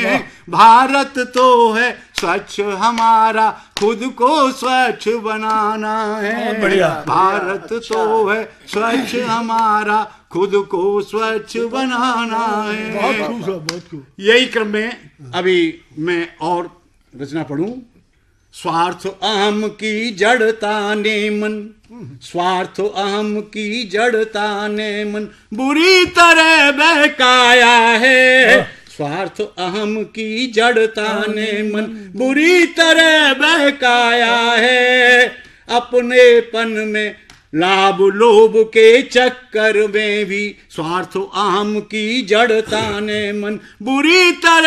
है। भारत तो है स्वच्छ हमारा, खुद को स्वच्छ बनाना है। बढ़िया। भारत तो है स्वच्छ हमारा, खुद को स्वच्छ बनाना है। बहुत खूब। यही क्रम में अभी मैं और रचना पढ़ूं। स्वार्थ अहम की जड़ता ने मन, स्वार्थ अहम की जड़ता ने मन बुरी तरह बहकाया है। स्वार्थ अहम की जड़ता ने मन बुरी तरह बहकाया है। अपनेपन में लाभ लोभ के चक्कर में भी स्वार्थ अहम की जड़ता ने मन बुरी तरह